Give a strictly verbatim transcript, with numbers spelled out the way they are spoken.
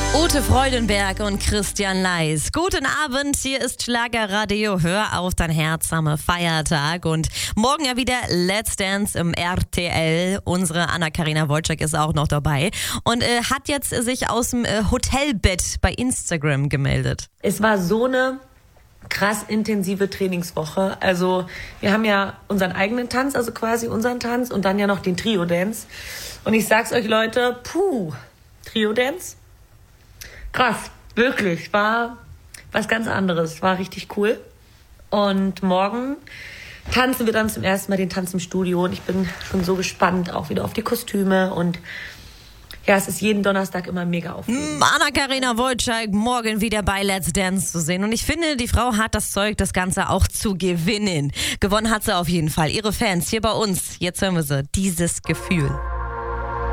Ute Freudenberg und Christian Leis. Guten Abend, hier ist Schlagerradio. Hör auf dein Herz am Feiertag. Und morgen ja wieder Let's Dance im R T L. Unsere Anna-Karina Wojcik ist auch noch dabei und äh, hat jetzt sich aus dem äh, Hotelbett bei Instagram gemeldet. Es war so eine krass intensive Trainingswoche. Also wir haben ja unseren eigenen Tanz, also quasi unseren Tanz und dann ja noch den Trio-Dance. Und ich sag's euch, Leute, puh, Trio-Dance? Krass, wirklich, war was ganz anderes, war richtig cool. Und morgen tanzen wir dann zum ersten Mal den Tanz im Studio und ich bin schon so gespannt auch wieder auf die Kostüme und ja, es ist jeden Donnerstag immer mega aufregend. Anna-Karina Wojcik morgen wieder bei Let's Dance zu sehen und ich finde, die Frau hat das Zeug, das Ganze auch zu gewinnen. Gewonnen hat sie auf jeden Fall. Ihre Fans hier bei uns, jetzt hören wir sie, dieses Gefühl.